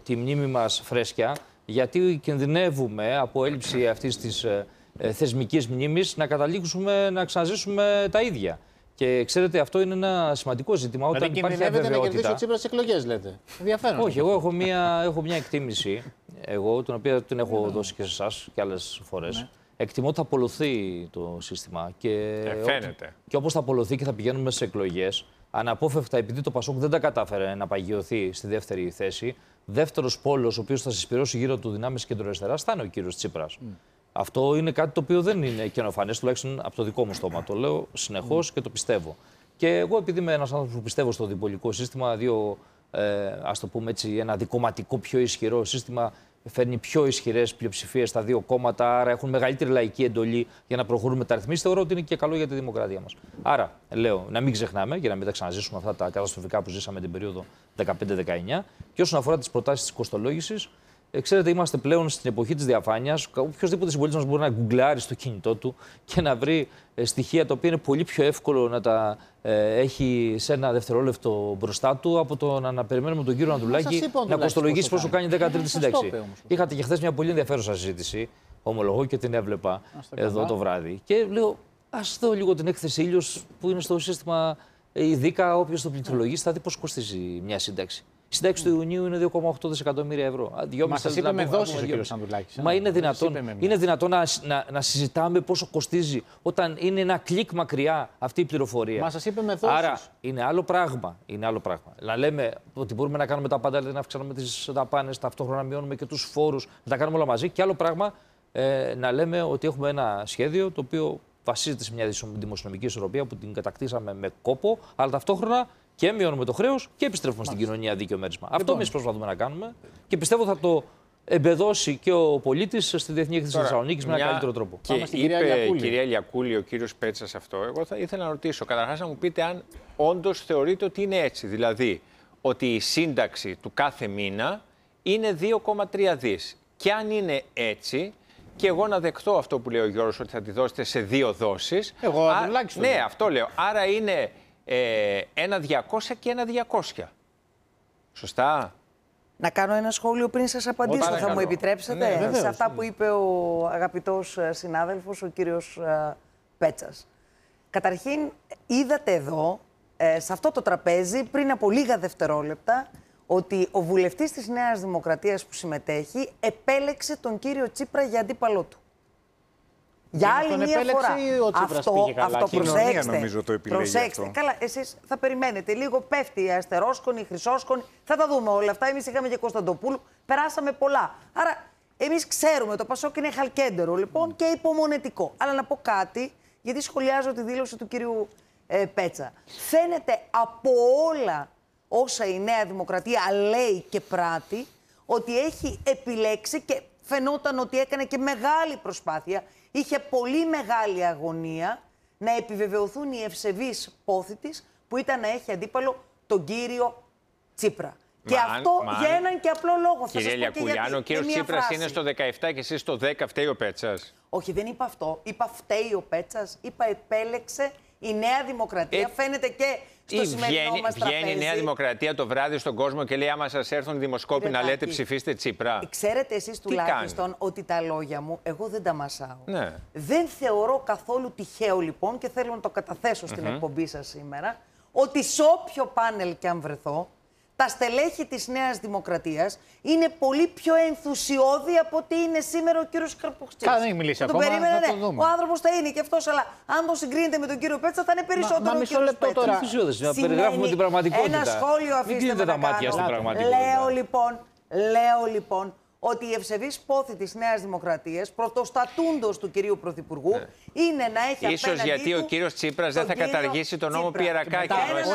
τη μνήμη μας φρέσκια, γιατί κινδυνεύουμε από έλλειψη αυτής της θεσμικής μνήμης να καταλήξουμε να ξαναζήσουμε τα ίδια. Και ξέρετε, αυτό είναι ένα σημαντικό ζήτημα. Όταν υπάρχει αβεβαιότητα. Να κερδίσει ο Τσίπρας στις εκλογές, λέτε. Ενδιαφέρον. Όχι, εγώ έχω μια εκτίμηση, την οποία την έχω δώσει και σε εσάς και άλλες φορές. Ναι. Εκτιμώ ότι θα απολωθεί το σύστημα. Φαίνεται. Και όπως θα απολωθεί και θα πηγαίνουμε σε εκλογές, αναπόφευκτα, επειδή το Πασόκ δεν τα κατάφερε να παγιωθεί στη δεύτερη θέση, δεύτερος πόλος, ο οποίος θα συσπηρώσει γύρω του δυνάμεις κεντροαριστεράς, θα είναι ο κύριος Τσίπρας. Αυτό είναι κάτι το οποίο δεν είναι καινοφανές, τουλάχιστον από το δικό μου στόμα. Το λέω συνεχώς και το πιστεύω. Και εγώ, επειδή είμαι ένας άνθρωπος που πιστεύω στο διπολικό σύστημα, ας το πούμε έτσι, ένα δικομματικό πιο ισχυρό σύστημα, φέρνει πιο ισχυρές πλειοψηφίες στα δύο κόμματα, άρα έχουν μεγαλύτερη λαϊκή εντολή για να προχωρούν μεταρρυθμίσεις. Θεωρώ ότι είναι και καλό για τη δημοκρατία μας. Άρα, λέω, να μην ξεχνάμε για να μην τα ξαναζήσουμε αυτά τα καταστροφικά που ζήσαμε την περίοδο 15-19. Και όσον αφορά τις προτάσεις της κοστολόγησης, ξέρετε, είμαστε πλέον στην εποχή της διαφάνειας. Οποιοδήποτε συμπολίτης μας μπορεί να γκουγκλάρει στο κινητό του και να βρει στοιχεία τα οποία είναι πολύ πιο εύκολο να τα έχει σε ένα δευτερόλεπτο μπροστά του από το να περιμένουμε τον κύριο Ανδρουλάκη να κοστολογήσει πόσο κάνει η 13η σύνταξη. Είχατε και χθες μια πολύ ενδιαφέρουσα συζήτηση, ομολογώ, και την έβλεπα εδώ το βράδυ. Και λέω, ας δω λίγο την έκθεση Ήλιος που είναι στο σύστημα ειδικά. Όποιος το πληκτρολογήσει θα δει πώς κοστίζει μια σύνταξη. Η σύνταξη του Ιουνίου είναι 2,8 δισεκατομμύρια ευρώ. Μας σας είπε με δόσεις ο κύριος Ανδρουλάκης. Μα είναι δυνατόν να συζητάμε πόσο κοστίζει όταν είναι ένα κλικ μακριά αυτή η πληροφορία. Μα σας είπε με δόσεις. Άρα είναι άλλο πράγμα. Να λέμε ότι μπορούμε να κάνουμε τα πάντα, δηλαδή να αυξάνουμε τις δαπάνες, ταυτόχρονα να μειώνουμε και τους φόρους, να τα κάνουμε όλα μαζί. Και άλλο πράγμα να λέμε ότι έχουμε ένα σχέδιο το οποίο βασίζεται σε μια δημοσιονομική ισορροπία που την κατακτήσαμε με κόπο, αλλά ταυτόχρονα και μειώνουμε το χρέος και επιστρέφουμε στην κοινωνία δίκαιο μέρισμα. Αυτό εμείς προσπαθούμε να κάνουμε και πιστεύω θα το εμπεδώσει και ο πολίτης στη Διεθνή Έκθεση της Θεσσαλονίκης με ένα καλύτερο τρόπο. Και είπε η κυρία Λιακούλη, ο κύριος Πέτσας αυτό. Εγώ θα ήθελα να ρωτήσω, καταρχάς να μου πείτε αν όντως θεωρείτε ότι είναι έτσι. Δηλαδή, ότι η σύνταξη του κάθε μήνα είναι 2,3 δις. Και αν είναι έτσι, και εγώ να δεχτώ αυτό που λέει ο Γιώργος, ότι θα τη δώσετε σε 2 δόσεις. Εγώ τουλάχιστον. Ναι, αυτό λέω. Άρα είναι ένα 200 και ένα 200. Σωστά. Να κάνω ένα σχόλιο πριν σας απαντήσω, θα μου επιτρέψετε, ναι, σε αυτά που είπε ο αγαπητός συνάδελφος, ο κύριος Πέτσας. Καταρχήν, είδατε εδώ, σε αυτό το τραπέζι, πριν από λίγα δευτερόλεπτα, ότι ο βουλευτής της Νέας Δημοκρατίας που συμμετέχει επέλεξε τον κύριο Τσίπρα για αντίπαλό του. Για άλλη μια φορά. Αυτό προσέξτε. Νομίζω το προσέξτε. Αυτό. Καλά, εσείς θα περιμένετε λίγο. Πέφτει η αστερόσκονη, η χρυσόσκονη. Θα τα δούμε όλα αυτά. Εμείς είχαμε και Κωνσταντοπούλου. Περάσαμε πολλά. Άρα, εμείς ξέρουμε το Πασόκ είναι χαλκέντερο λοιπόν και υπομονετικό. Αλλά να πω κάτι, γιατί σχολιάζω τη δήλωση του κύριου Πέτσα. Φαίνεται από όλα όσα η Νέα Δημοκρατία λέει και πράττει, ότι έχει επιλέξει και φαινόταν ότι έκανε και μεγάλη προσπάθεια. Είχε πολύ μεγάλη αγωνία να επιβεβαιωθούν οι ευσεβείς πόθη της, που ήταν να έχει αντίπαλο τον κύριο Τσίπρα. Και αυτό για έναν και απλό λόγο. Κυρία Λιακούλη, αν ο κύριος Τσίπρας είναι στο 17 και εσείς στο 10, φταίει ο Πέτσας? Όχι, δεν είπα αυτό. Είπα φταίει ο Πέτσας. Είπα επέλεξε η Νέα Δημοκρατία. Φαίνεται και στο σημερινό μας τραπέζι. Βγαίνει η Νέα Δημοκρατία το βράδυ στον κόσμο και λέει: άμα σας έρθουν οι δημοσκόποι να λέτε ψηφίστε Τσίπρα. Ξέρετε εσείς τουλάχιστον ότι τα λόγια μου εγώ δεν τα μασάω. Ναι. Δεν θεωρώ καθόλου τυχαίο λοιπόν, και θέλω να το καταθέσω στην εκπομπή σας σήμερα, ότι σε όποιο πάνελ και αν βρεθώ, τα στελέχη της Νέας Δημοκρατίας είναι πολύ πιο ενθουσιώδη από ότι είναι σήμερα ο κύριος Καρπουχτσής. Καλά, δεν μιλήσει ακόμα, θα το δούμε. Ο άνθρωπος θα είναι και αυτός, αλλά αν το συγκρίνετε με τον κύριο Πέτσα θα είναι περισσότερο ο κύριος Πέτσα. Είναι ενθουσιώδης, να περιγράφουμε την πραγματικότητα. Ένα σχόλιο αφήστε με να κάνω. Λέω λοιπόν ότι η ευσεβής πόθη της Νέας Δημοκρατίας, πρωτοστατούντος του κυρίου Πρωθυπουργού, είναι να έχει απέναντί ίσως γιατί ο κύριος Τσίπρας δεν θα καταργήσει τον νόμο Πιερακάκη.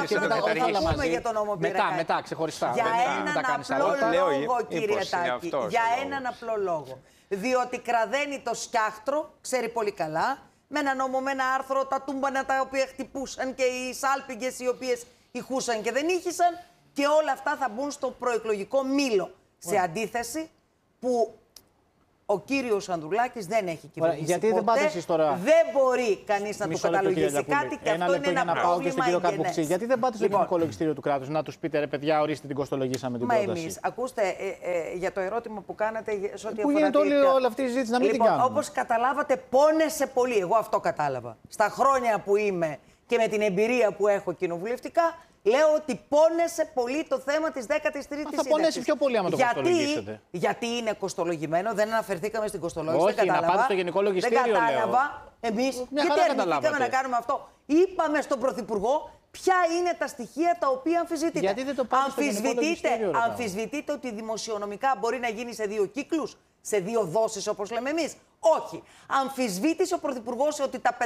Μετά, ξεχωριστά. Για έναν απλό λόγο, κύριε Τάκη. Για έναν απλό λόγο. Διότι κραδένει το σκιάχτρο, ξέρει πολύ καλά, με ένα νόμο, με ένα άρθρο, τα τούμπανα τα οποία χτυπούσαν και οι σάλπιγγες οι οποίες ηχούσαν και δεν ήχησαν, και όλα αυτά θα μπουν στο προεκλογικό μήλο. Σε αντίθεση που Ο κύριος Ανδρουλάκης δεν έχει κυβερνήσει. Γιατί δεν πάτε εσείς τώρα. Δεν μπορεί κανείς να του καταλογίσει κάτι και αυτό είναι ένα πρόβλημα εγγενές. Γιατί δεν πάτε στο Γενικό Λογιστήριο του Κράτους να τους πείτε, ρε παιδιά, ορίστε την κοστολογήσαμε την πρόταση. Εμείς, ακούστε, για το ερώτημα που κάνατε σε ό,τι που αφορά. Που γίνεται όλη αυτή η συζήτηση να μην την κάνουμε. Όπως καταλάβατε, πόνεσε πολύ. Εγώ αυτό κατάλαβα. Στα χρόνια που είμαι και με την εμπειρία που έχω κοινοβουλευτικά, λέω ότι πόνεσε πολύ το θέμα της 13ης σύνταξης. Θα πονέσει πιο πολύ άμα το κοστολογήσετε. Γιατί είναι κοστολογημένο, δεν αναφερθήκαμε στην κοστολόγηση. Όχι, δεν κατάλαβα. να πάτε στο Γενικό Λογιστήριο, δεν κατάλαβα. Εμείς γιατί αρνηθήκαμε να κάνουμε αυτό. Είπαμε στον Πρωθυπουργό ποια είναι τα στοιχεία τα οποία αμφισβητείτε. Γιατί δεν το πάτε στο Γενικό Λογιστήριο, αμφισβητείτε ότι δημοσιονομικά μπορεί να γίνει σε 2 κύκλους, σε 2 δόσεις όπως λέμε εμείς. Όχι. Αμφισβήτησε ο Πρωθυπουργός ότι τα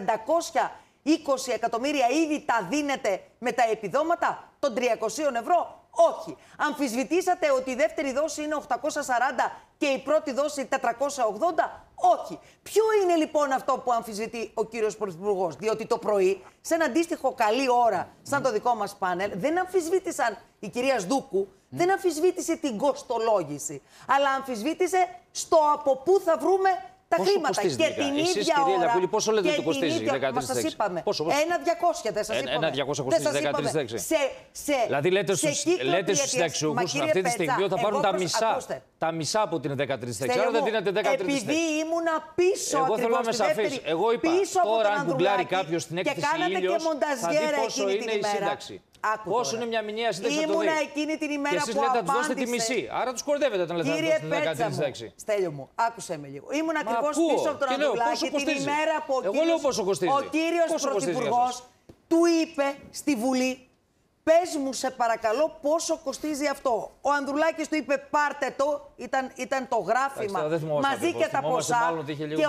520 εκατομμύρια ήδη τα δίνετε με τα επιδόματα των 300 ευρώ. Όχι. Αμφισβητήσατε ότι η δεύτερη δόση είναι 840 και η πρώτη δόση 480. Όχι. Ποιο είναι λοιπόν αυτό που αμφισβητεί ο κύριος Πρωθυπουργός? Διότι το πρωί, σε ένα αντίστοιχο καλή ώρα, σαν το δικό μας πάνελ, δεν αμφισβήτησαν η κυρία Σδούκου, δεν αμφισβήτησε την κοστολόγηση, αλλά αμφισβήτησε στο από πού θα βρούμε τα χρήματα. Και την ίδια ώρα. Λιακούλη, πόσο λέτε ότι το κοστίζει η 13η σας είπαμε. Πόσο? 1.200 δεν σας είπαμε. 1.200 κοστίζει η 13η σύνταξη. Δηλαδή λέτε στους συνταξιούχους αυτή τη στιγμή ότι θα πάρουν τα μισά από την 13η σύνταξη. Άρα δεν δίνετε 13η σύνταξη. Επειδή ήμουνα πίσω εγώ θέλω να είμαι σαφής. Εγώ είπα τώρα αν γκουγκλάρει κάποιος την έκθεση Ήλιος θα δει πόσο είναι η σύνταξη. Πόσο είναι μια μηνιαία σύνταξη? Ήμουνα εκείνη την ημέρα που εσείς λέτε να τους δώσετε τη μισή. Άρα τους κορδεύετε όταν λέτε να τους δώσετε την 13η σύνταξη. Στέλιο μου, άκουσε με λίγο. Ήμουν ακριβώς πίσω από τον Ανδρουλάκη την ημέρα που ο κύριος Πρωθυπουργός του είπε στη Βουλή, πες μου σε παρακαλώ πόσο κοστίζει αυτό. Ο Ανδρουλάκης του είπε πάρτε το, ήταν το γράφημα μαζί και τα ποσά. Και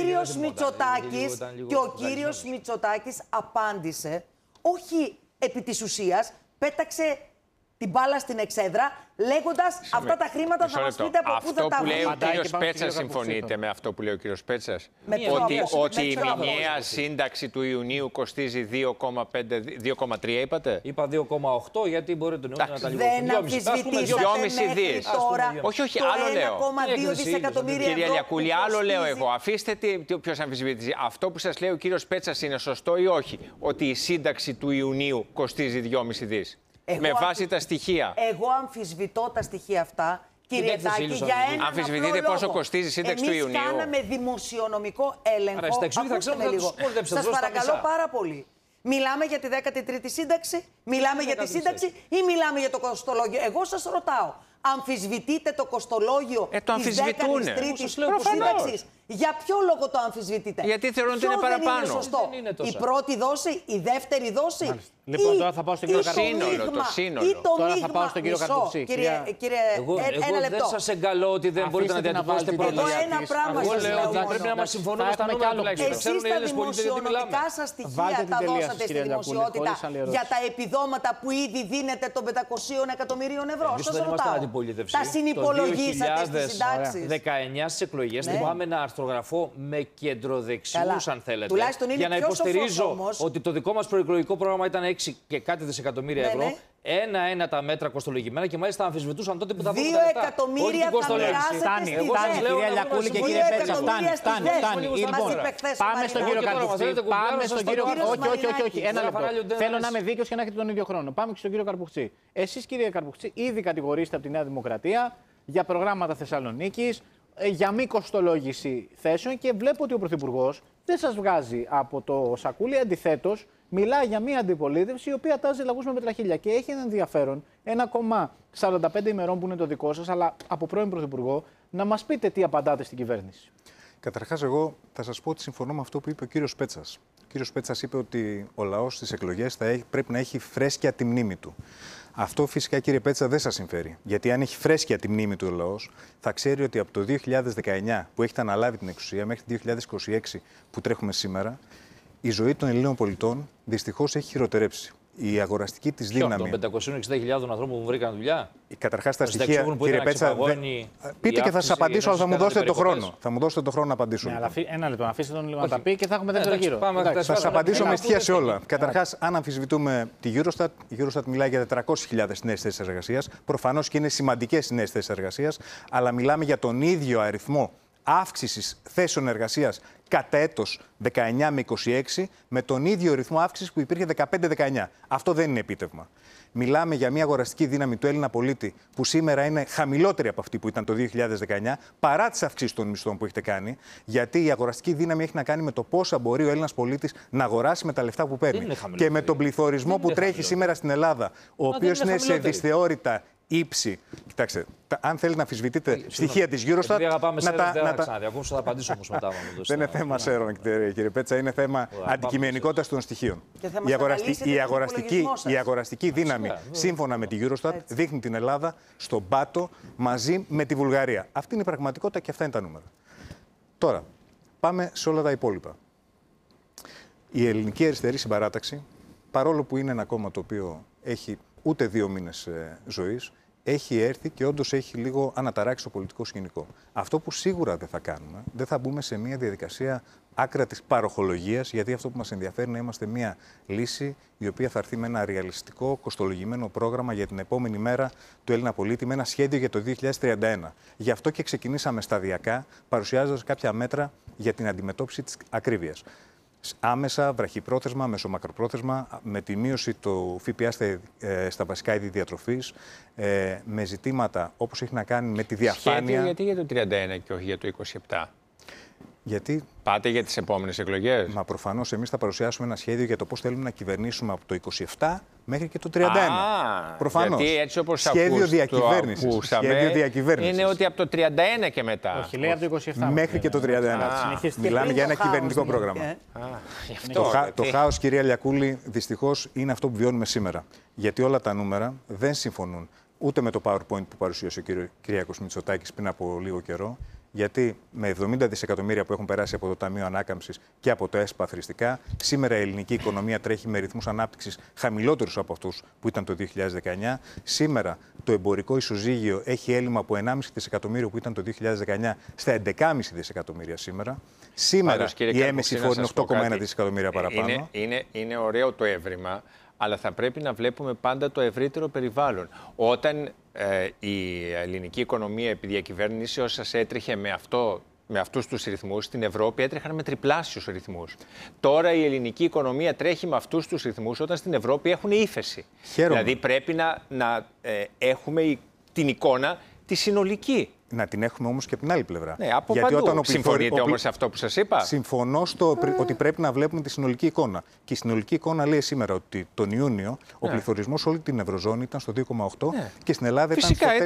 ο κύριος Μητσοτάκης απάντησε, όχι επί της ουσίας, πέταξε την μπάλα στην εξέδρα, λέγοντας αυτά τα χρήματα θα μας πείτε από πού θα τα βρούμε. Αυτό που λέει ο κύριος Πέτσας, συμφωνείτε με αυτό που λέει ο κύριος Πέτσας? Ότι η μηνιαία σύνταξη του Ιουνίου κοστίζει 2,3 είπατε? Είπα 2,8 γιατί μπορεί τον Ιούνιο να τα λιγότερο. Δεν αμφισβητήσατε μέχρι τώρα. Όχι, άλλο λέω. 1,2 δισεκατομμύρια Κυρία Λιακούλη, άλλο λέω εγώ. Αφήστε ποιος αμφισβητήσει. Αυτό που σας λέει ο κύριος Πέτσας είναι σωστό ή όχι? Ότι η σύνταξη του Ιουνίου κοστίζει 2,5 δις. Με βάση τα στοιχεία. Εγώ αμφισβητώ τα στοιχεία αυτά, κύριε Τάκη, για ένα αμφισβητείτε πόσο κοστίζει η σύνταξη του Ιουνίου? Εμείς κάναμε δημοσιονομικό έλεγχο. Σας παρακαλώ πάρα πολύ. Μιλάμε για τη 13η σύνταξη, μιλάμε για τη σύνταξη ή μιλάμε για το κοστολόγιο? Εγώ σας ρωτάω. Αμφισβητείτε το κοστολόγιο της 13ης σύνταξης? Για ποιο λόγο το αμφισβητείτε? Γιατί θεωρούν ότι είναι παραπάνω. Είναι σωστό? Η πρώτη δόση, η δεύτερη δόση? Μάλιστα. Λοιπόν, τώρα θα πάω στον κύριο Καρπουξή. Το σύνολο. Τώρα θα πάω στον κύριο Καρπουξή. Κύριε, ένα λεπτό. Δεν σας εγκαλώ ότι δεν μπορείτε να διατυπώσετε πρόταση. Εγώ ένα πράγμα σας λέω. Πρέπει να μας συμφωνούμε στα νούμερα τουλάχιστον. Εσείς τα δημοσιονομικά σας στοιχεία τα δώσατε στη δημοσιότητα για τα επιδόματα που ήδη δίνετε των 500 εκατομμυρίων ευρώ. Σας ρωτάω. Τα συνυπολογίσατε στις συντάξεις? 19 στις εκλογές θυμάμαι να αρθρογραφώ με κεντροδεξιούς, αν θέλετε, για να υποστηρίζω ότι το δικό μας προεκλογικό πρόγραμμα ήταν 6 και κάτι δισεκατομμύρια ευρώ. Ένα-ένα τα μέτρα κοστολογημένα και μάλιστα αμφισβητούσαν τότε που θα βγουν τα λεφτά. 2 εκατομμύρια θα μοιράσετε Φτάνει, κυρία Λιακούλη και κύριε Πέτσα, φτάνει. Πάμε στον κύριο Καρπουξή. Όχι, ένα λεπτό. Θέλω να είμαι δίκαιος και να έχετε τον ίδιο χρόνο. Πάμε και στον κύριο Καρπουξή. Εσείς, κύριε Καρπουξή, ήδη κατηγορήσετε από τη Νέα Δημοκρατία για προγράμματα Θεσσαλονίκης, για μη κοστολόγηση θέσεων και βλέπω ότι ο Πρωθυπουργός δεν σας βγάζει από το σακούλι. Αντιθέτως, μιλάει για μια αντιπολίτευση η οποία τάζει λαγούς με πετραχίλια. Και έχει ένα ενδιαφέρον, 1,45 ημερών που είναι το δικό σας, αλλά από πρώην Πρωθυπουργό, να μας πείτε τι απαντάτε στην κυβέρνηση. Καταρχάς, εγώ θα σας πω ότι συμφωνώ με αυτό που είπε ο κύριος Πέτσας. Ο κύριος Πέτσας είπε ότι ο λαός στις εκλογές πρέπει να έχει φρέσκια τη μνήμη του. Αυτό φυσικά, κύριε Πέτσα, δεν σας συμφέρει. Γιατί αν έχει φρέσκια τη μνήμη του ο λαός, θα ξέρει ότι από το 2019 που έχετε αναλάβει την εξουσία μέχρι το 2026 που τρέχουμε σήμερα, η ζωή των Ελλήνων πολιτών δυστυχώς έχει χειροτερέψει. Η αγοραστική της δύναμη. Των 560.000 ανθρώπων που βρήκαν δουλειά. Καταρχάς τα στοιχεία, κύριε Πέτσα. Πείτε και θα σας απαντήσω, αλλά θα μου δώσετε το χρόνο. Θα μου δώσετε το χρόνο να απαντήσω. Ναι, αλλά ένα λεπτό, αφήστε τον λίγο να τα πει και θα έχουμε δεύτερο γύρο. Θα σας απαντήσω με στοιχεία σε όλα. Καταρχάς, αν αμφισβητούμε τη Eurostat, η Eurostat μιλάει για 400.000 νέες θέσεις εργασίας. Προφανώς και είναι σημαντικές οι νέες θέσεις εργασίας, αλλά μιλάμε για τον ίδιο αριθμό αύξησης θέσεων εργασίας κατά έτος 19 με 26, με τον ίδιο ρυθμό αύξησης που υπήρχε 15-19. Αυτό δεν είναι επίτευγμα. Μιλάμε για μια αγοραστική δύναμη του Έλληνα πολίτη που σήμερα είναι χαμηλότερη από αυτή που ήταν το 2019, παρά τις αυξήσεις των μισθών που έχετε κάνει, γιατί η αγοραστική δύναμη έχει να κάνει με το πόσα μπορεί ο Έλληνας πολίτης να αγοράσει με τα λεφτά που παίρνει. Και με τον πληθωρισμό που τρέχει σήμερα στην Ελλάδα, ο οποίος είναι σε δυσθεώρητα ύψη. Κοιτάξτε, αν θέλετε να αμφισβητείτε στοιχεία της Eurostat. Θα απαντήσω όμως μετά. Δεν είναι θέμα σέρων, κύριε Πέτσα, είναι θέμα αντικειμενικότητας των στοιχείων. Η αγοραστική δύναμη, σύμφωνα με τη Eurostat, δείχνει την Ελλάδα στον πάτο μαζί με τη Βουλγαρία. Αυτή είναι η πραγματικότητα και αυτά είναι τα νούμερα. Τώρα, πάμε σε όλα τα υπόλοιπα. Η Ελληνική Αριστερή Συμπαράταξη, παρόλο που είναι ένα κόμμα το οποίο έχει ούτε 2 μήνες ζωής, έχει έρθει και όντως έχει λίγο αναταράξει το πολιτικό σκηνικό. Αυτό που σίγουρα δεν θα κάνουμε, δεν θα μπούμε σε μια διαδικασία άκρατης παροχολογίας, γιατί αυτό που μας ενδιαφέρει να είμαστε μια λύση η οποία θα έρθει με ένα ρεαλιστικό, κοστολογημένο πρόγραμμα για την επόμενη μέρα του Έλληνα πολίτη, με ένα σχέδιο για το 2031. Γι' αυτό και ξεκινήσαμε σταδιακά, παρουσιάζοντας κάποια μέτρα για την αντιμετώπιση της ακρίβειας. Άμεσα, βραχυπρόθεσμα, μεσομακροπρόθεσμα, με τη μείωση του ΦΠΑ στα βασικά είδη διατροφής, με ζητήματα όπως έχει να κάνει με τη διαφάνεια. Γιατί για το 31 και όχι για το 27? Γιατί πάτε για τις επόμενες εκλογές? Μα προφανώς εμείς θα παρουσιάσουμε ένα σχέδιο για το πώς θέλουμε να κυβερνήσουμε από το 27 μέχρι και το 31. Προφανώς. Γιατί έτσι όπως σχέδιο διακυβέρνησης. Είναι ότι από το 31 και μετά. Όχι, λέει από το 27. Μέχρι και το 31. Μιλάμε για ένα κυβερνητικό πρόγραμμα. Το χάος, κυρία Λιακούλη, δυστυχώς είναι αυτό που βιώνουμε σήμερα. Γιατί όλα τα νούμερα δεν συμφωνούν ούτε με το PowerPoint που παρουσίασε ο Κυριάκος Μητσοτάκης πριν από λίγο καιρό. Γιατί με 70 δισεκατομμύρια που έχουν περάσει από το Ταμείο Ανάκαμψης και από το ΕΣΠΑ θρηστικά, σήμερα η ελληνική οικονομία τρέχει με ρυθμούς ανάπτυξης χαμηλότερους από αυτούς που ήταν το 2019. Σήμερα το εμπορικό ισοζύγιο έχει έλλειμμα από 1,5 δισεκατομμύριο που ήταν το 2019 στα 11,5 δισεκατομμύρια σήμερα. Σήμερα η έμεση φόρη είναι 8,1 δισεκατομμύρια παραπάνω. Είναι ωραίο το έβριμα, αλλά θα πρέπει να βλέπουμε πάντα το ευρύτερο περιβάλλον. Όταν η ελληνική οικονομία επί διακυβέρνησης σας έτρεχε με αυτούς τους ρυθμούς, στην Ευρώπη έτρεχαν με τριπλάσιους ρυθμούς. Τώρα η ελληνική οικονομία τρέχει με αυτούς τους ρυθμούς όταν στην Ευρώπη έχουν ύφεση. Δηλαδή πρέπει να έχουμε την εικόνα τη συνολική. Να την έχουμε όμως και από την άλλη πλευρά. Ναι, από γιατί παντού. Συμφωνείτε όμως σε αυτό που σας είπα? Συμφωνώ ότι πρέπει να βλέπουμε τη συνολική εικόνα. Και η συνολική εικόνα λέει σήμερα ότι τον Ιούνιο ο πληθωρισμός όλη την Ευρωζώνη ήταν στο 2,8 και στην Ελλάδα ήταν στο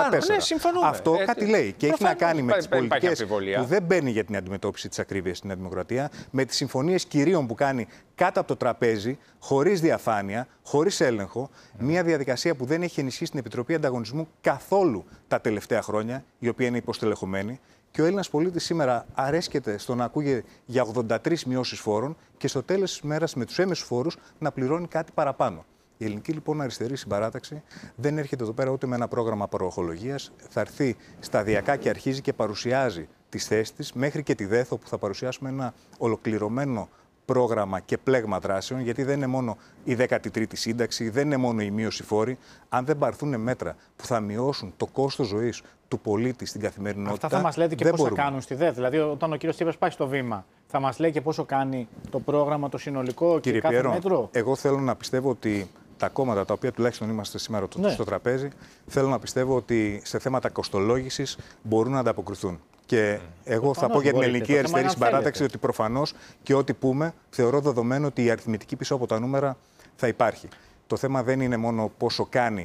4,4. Αυτό κάτι λέει. Και έχει να κάνει με τις πολιτικές που δεν μπαίνει για την αντιμετώπιση της ακρίβειας στην Δημοκρατία, με τις συμφωνίες κυρίων που κάνει κάτω από το τραπέζι, χωρίς διαφάνεια, χωρίς έλεγχο, μια διαδικασία που δεν έχει ενισχύσει την Επιτροπή Ανταγωνισμού καθόλου τα τελευταία χρόνια, η οποία είναι υποστελεχωμένη. Και ο Έλληνας πολίτης σήμερα αρέσκεται στο να ακούγεται για 83 μειώσεις φόρων και στο τέλος της μέρας με τους έμεσους φόρους να πληρώνει κάτι παραπάνω. Η ελληνική λοιπόν αριστερή συμπαράταξη δεν έρχεται εδώ πέρα ούτε με ένα πρόγραμμα παροχολογίας. Θα έρθει σταδιακά και αρχίζει και παρουσιάζει τις θέσεις της, μέχρι και τη ΔΕΘ, όπου θα παρουσιάσουμε ένα ολοκληρωμένο πρόγραμμα και πλέγμα δράσεων, γιατί δεν είναι μόνο η 13η σύνταξη, δεν είναι μόνο η μείωση φόρη. Αν δεν πάρθουν μέτρα που θα μειώσουν το κόστος ζωής του πολίτη στην καθημερινότητα. Αυτά θα μας λέτε και πόσο κάνουν στη ΔΕΘ. Δηλαδή, όταν ο κύριος Τσίπρας πάει στο βήμα, θα μας λέει και πόσο κάνει το πρόγραμμα, το συνολικό και κύριε κάθε Πιέρο, μέτρο. Εγώ θέλω να πιστεύω ότι τα κόμματα τα οποία τουλάχιστον είμαστε σήμερα στο τραπέζι, θέλω να πιστεύω ότι σε θέματα κοστολόγησης μπορούν να ανταποκριθούν. Και εγώ θα πω για την ελληνική αριστερή συμπαράταξη ότι προφανώς και ό,τι πούμε, θεωρώ δεδομένο ότι η αριθμητική πίσω από τα νούμερα θα υπάρχει. Το θέμα δεν είναι μόνο πόσο κάνει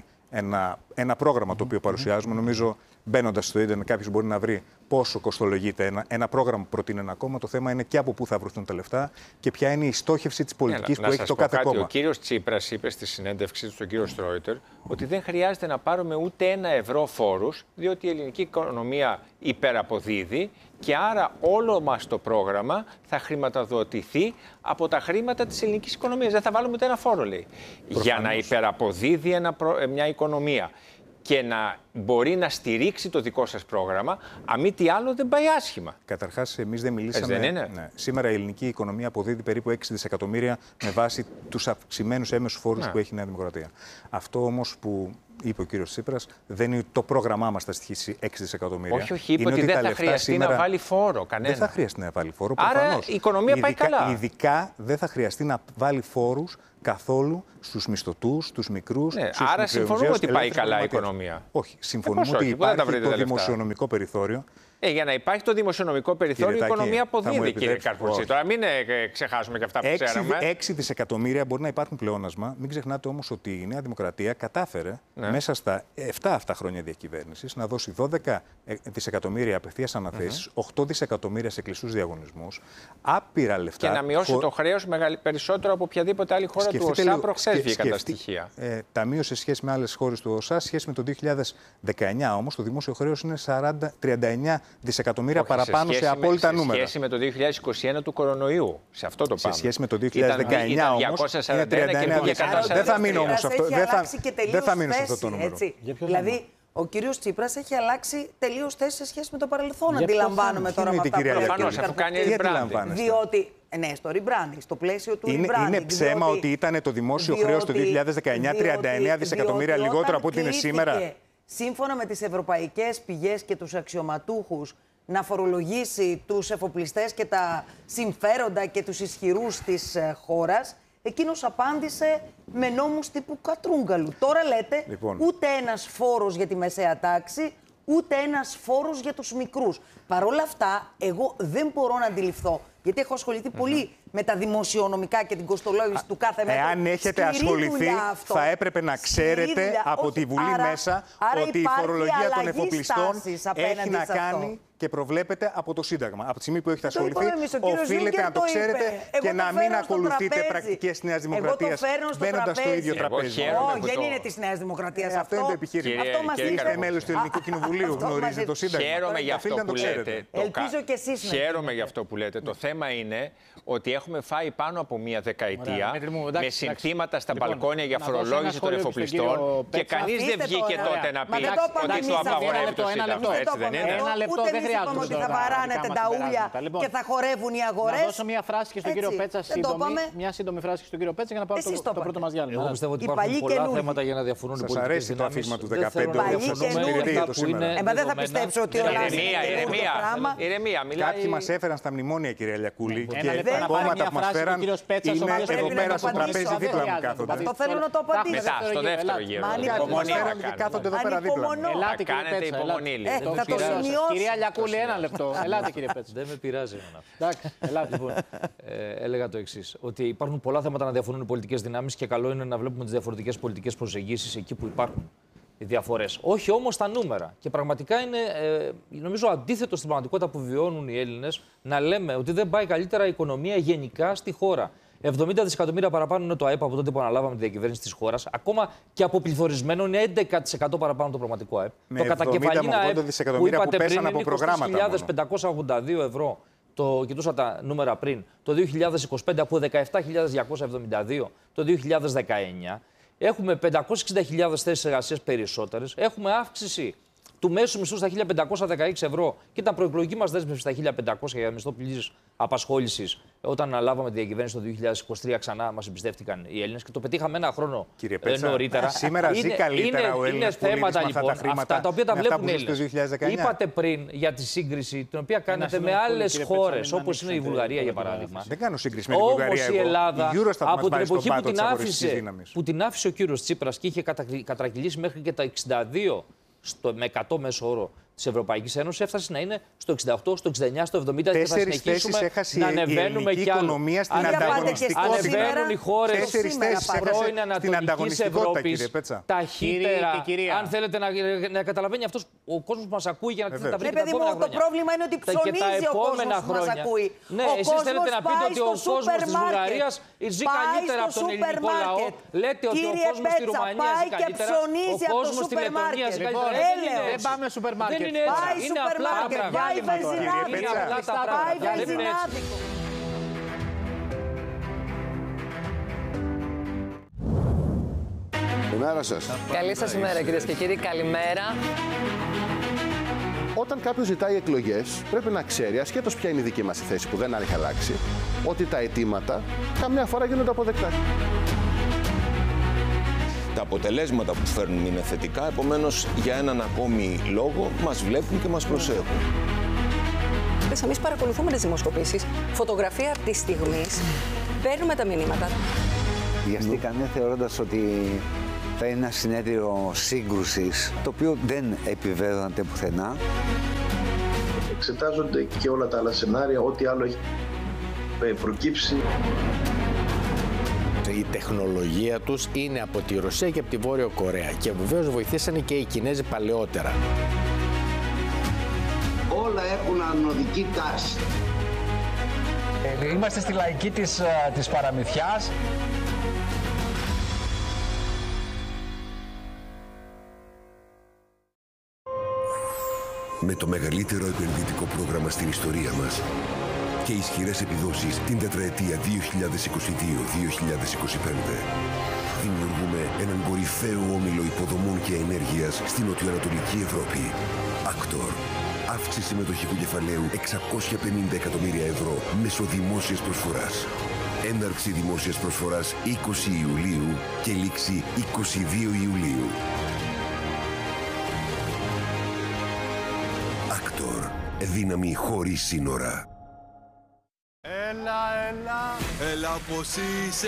ένα πρόγραμμα το οποίο παρουσιάζουμε. Νομίζω, μπαίνοντας στο ίντερνετ, κάποιος μπορεί να βρει πόσο κοστολογείται ένα πρόγραμμα που προτείνει ένα κόμμα. Το θέμα είναι και από πού θα βρεθούν τα λεφτά και ποια είναι η στόχευση της πολιτικής που έχει το κάθε κόμμα. Ο κύριος Τσίπρας είπε στη συνέντευξή του στον κύριο Στρόιτερ ότι δεν χρειάζεται να πάρουμε ούτε €1 φόρους, διότι η ελληνική οικονομία υπεραποδίδει και άρα όλο μας το πρόγραμμα θα χρηματοδοτηθεί από τα χρήματα της ελληνικής οικονομίας. Δεν θα βάλουμε ούτε ένα φόρο, λέει. Προφανώς. Για να υπεραποδίδει μια οικονομία και να μπορεί να στηρίξει το δικό σας πρόγραμμα, αν μη τι άλλο δεν πάει άσχημα. Καταρχάς, εμείς δεν μιλήσαμε. Δεν είναι. Ναι. Σήμερα η ελληνική οικονομία αποδίδει περίπου 6 δισεκατομμύρια με βάση τους αυξημένους έμεσους φόρους που έχει η Νέα Δημοκρατία. Αυτό όμως που είπε ο κύριος Τσίπρας, δεν είναι το πρόγραμμά μας θα στοιχήσει 6 δισεκατομμύρια. Όχι, είπε ότι δεν θα χρειαστεί σήμερα να βάλει φόρο κανένα. Δεν θα χρειαστεί να βάλει φόρο. Άρα προφανώς. η οικονομία πάει καλά. Ειδικά δεν θα χρειαστεί να βάλει φόρους καθόλου στους μισθωτούς, στους μικρούς. Ναι, άρα συμφωνούμε ότι πάει καλά η οικονομία. Όχι, συμφωνούμε ότι υπάρχει το δημοσιονομικό περιθώριο. Για να υπάρχει το δημοσιονομικό περιθώριο, η οικονομία αποδίδει, κύριε Καρπούτση. Τώρα μην ξεχάσουμε και αυτά που ξέραμε. 6 δισεκατομμύρια μπορεί να υπάρχουν πλεόνασμα. Μην ξεχνάτε όμως ότι η Νέα Δημοκρατία κατάφερε μέσα στα 7 αυτά χρόνια διακυβέρνησης να δώσει 12 δισεκατομμύρια απευθείας αναθέσεις, 8 δισεκατομμύρια σε κλειστούς διαγωνισμούς, άπειρα λεφτά. Και να μειώσει το χρέος περισσότερο από οποιαδήποτε άλλη χώρα του ΟΣΑ. Προχθές βγήκαν τα στοιχεία. Ταμείο σε σχέση με άλλες χώρες του ΟΣΑ, σχέση με το 2019 όμως, το δημόσιο χρέος είναι 39 δισεκατομμύρια παραπάνω σε απόλυτα νούμερα. Σε σχέση με το 2021 του κορονοϊού. Σε αυτό το πάμε. Σε σχέση με το 2019 όμως, είναι 39 δισεκατομμύρια. Δεν θα μείνω όμως αυτό. Δεν θα μείνω σε αυτό το νούμερο. Δηλαδή, ο κύριος Τσίπρας έχει αλλάξει τελείως θέση σε σχέση με το παρελθόν. Αντιλαμβάνομαι τώρα με αυτά που λέει. Προφανώς, αφού κάνει rebranding. Διότι, ναι, στο rebranding, στο πλαίσιο του rebranding. Είναι ψέμα ότι ήταν το δημόσιο χρέος το 2019 39 δισεκατομμύρια λιγότερο από ό,τι είναι σήμερα. Σύμφωνα με τις ευρωπαϊκές πηγές και τους αξιωματούχους, να φορολογήσει τους εφοπλιστές και τα συμφέροντα και τους ισχυρούς της χώρας, εκείνος απάντησε με νόμους τύπου Κατρούγκαλου. Τώρα λέτε ούτε ένας φόρος για τη μεσαία τάξη, ούτε ένας φόρος για τους μικρούς. Παρ' όλα αυτά, εγώ δεν μπορώ να αντιληφθώ, γιατί έχω ασχοληθεί πολύ με τα δημοσιονομικά και την κοστολόγηση του κάθε μέτρου. Εάν έχετε ασχοληθεί, θα έπρεπε να ξέρετε από τη Βουλή μέσα ότι η φορολογία των εφοπλιστών έχει να κάνει και προβλέπεται από το Σύνταγμα. Από τη στιγμή που έχετε ασχοληθεί, οφείλετε να το ξέρετε και να μην ακολουθείτε πρακτικές της Νέας Δημοκρατίας μπαίνοντας στο ίδιο τραπέζι. Όχι, δεν είναι της Νέας Δημοκρατίας αυτό. Αυτό είναι το επιχείρημα. Είστε μέλος του Ελληνικού Κοινοβουλίου, γνωρίζετε το Σύνταγμα. Χαίρομαι για αυτό που λέτε. Ελπίζω και εσείς. Χαίρομαι για αυτό που λέτε. Το θέμα είναι ότι έχουμε φάει πάνω από μία δεκαετία με συνθήματα στα μπαλκόνια για φορολόγηση των εφοπλιστών και κανείς δεν βγήκε τότε να πει ότι το απαγορεύει το Σύνταγμα. Έτσι δεν είναι? Ένα λεπτό, δεν χρειάζεται. Ότι θα παράνετε τα ούλια και θα χορεύουν οι αγορές. Να δώσω μια φράση και στον κύριο Πέτσα, μια σύντομη φράση και στον κύριο Πέτσα για να πάρω το πρώτο μας διάλειμμα. Εγώ πιστεύω ότι υπάρχουν πολλά θέματα για να διαφωνούν οι πολιτικές δυνάμεις. Σας αρέσει το αφήγημα του 15, δεν θα πιστέψω ότι όλα είναι ηρεμία. Κάποιοι μας έφεραν στα μνημόνια, κυρία Λιακούλη, και τα κόμματα που μας φέραν είναι εδώ πέρα στο τραπέζι δίπλα μου κάθονται. Αυτό θέλω να το απαντήσω. Μετά, στο δεύτερο γύρο. Και κάθονται εδώ πέρα δίπλα μου. Ελάτε, κάνετε υπομονή λίγο. Θα το σημειώσω. Κυρία Λιακούλη, ένα λεπτό. Ελάτε, κύριε Πέτσα. Δεν με πειράζει. Εντάξει, ελάτε. Λοιπόν. Έλεγα το εξής, ότι υπάρχουν πολλά θέματα να διαφωνούν οι πολιτικές δυνάμεις και καλό είναι να βλέπουμε τις διαφορετικές πολιτικές προσεγγίσεις εκεί που υπάρχουν οι διαφορές. Όχι όμως τα νούμερα. Και πραγματικά είναι, νομίζω, αντίθετο στην πραγματικότητα που βιώνουν οι Έλληνες να λέμε ότι δεν πάει καλύτερα η οικονομία γενικά στη χώρα. 70 δισεκατομμύρια παραπάνω είναι το ΑΕΠ από τότε που αναλάβαμε τη διακυβέρνηση της χώρας. Ακόμα και αποπληθωρισμένο είναι 11% παραπάνω το πραγματικό ΑΕΠ. Με το κατακεφαλήνα ΑΕΠ που είπατε πριν είναι 20.582 ευρώ. Το κοιτούσα τα νούμερα πριν. Το 2025 από 17.272 το 2019. Έχουμε 560.000 θέσεις εργασίας περισσότερες. Έχουμε αύξηση του μέσου μισθού στα 1.516 ευρώ και ήταν προεκλογική μας δέσμευση στα 1.500 για μισθό πλήρης απασχόλησης. Όταν αναλάβαμε τη διακυβέρνηση το 2023, ξανά μας εμπιστεύτηκαν οι Έλληνες και το πετύχαμε ένα χρόνο νωρίτερα. Σήμερα ζει καλύτερα ο Έλληνας πολίτης με αυτά τα χρήματα, αυτά τα οποία τα βλέπουν οι Έλληνες. Είπατε πριν για τη σύγκριση την οποία κάνετε με άλλες χώρες, όπως είναι η Βουλγαρία για παράδειγμα. Δεν κάνω σύγκριση με τη Βουλγαρία. Όμως η Ελλάδα, από την εποχή που την άφησε ο κύριος Τσίπρας και είχε κατρακυλήσει μέχρι και τα 62 με 100 μέσο όρο της Ευρωπαϊκής Ένωσης, έφτασε να είναι στο 68, στο 69, στο 70 και θα συνεχίσουμε να ανεβαίνουμε κι άλλο. Ανεβαίνουν οι χώρες πρώην Ανατολικής Ευρώπης ταχύτερα. Αν θέλετε να καταλαβαίνει αυτός ο κόσμος που μας ακούει για να τα βρει τα επόμενα χρόνια. Το πρόβλημα είναι ότι ψωνίζει ο κόσμος που μας ακούει. Ναι, εσείς θέλετε να πείτε ότι ο κόσμος της Βουλγαρίας ζει καλύτερα από τον ελληνικό λαό. Λέτε ότι ο κόσμος στη Ρουμανία ζει καλύτερα. Ο κόσμος στη Λετωνία ζει καλύτερα. Δεν πάμε σούπερ μάρκετ. Είναι έτσι. Είναι απλά τα πράγματα. Πάει βενζινάδικο. Καλημέρα σας. Καλή σας ημέρα, κυρίες και κύριοι. Καλημέρα. Όταν κάποιος ζητάει εκλογές, πρέπει να ξέρει, ασχέτως ποια είναι η δική μας θέση που δεν έχει αλλάξει, ότι τα αιτήματα καμιά φορά γίνονται αποδεκτά. Τα αποτελέσματα που φέρνουν είναι θετικά, επομένως για έναν ακόμη λόγο μας βλέπουν και μας προσέχουν. Εμείς παρακολουθούμε τις δημοσκοπήσεις, φωτογραφία από τη στιγμή, παίρνουμε τα μηνύματα. Βιαστήκανε θεωρώντας ότι θα είναι ένα συνέδριο σύγκρουσης, το οποίο δεν επιβεβαιώνεται πουθενά. Εξετάζονται και όλα τα άλλα σενάρια, ό,τι άλλο έχει προκύψει. Η τεχνολογία τους είναι από τη Ρωσία και από τη Βόρεια Κορέα και βεβαίως βοηθήσανε και οι Κινέζοι παλαιότερα. Όλα έχουν ανωδική τάση. Είμαστε στη λαϊκή της παραμυθιάς. Με το μεγαλύτερο επενδυτικό πρόγραμμα στην ιστορία μας και ισχυρές επιδόσεις την τετραετία 2022-2025, δημιουργούμε έναν κορυφαίο όμιλο υποδομών και ενέργειας στην νοτιοανατολική Ευρώπη. Actor. Αύξηση συμμετοχικού κεφαλαίου 650 εκατομμύρια ευρώ μέσω δημόσιας προσφοράς. Έναρξη δημόσιας προσφοράς 20 Ιουλίου και λήξη 22 Ιουλίου. Actor. Δύναμη χωρίς σύνορα. Έλα πως είσαι.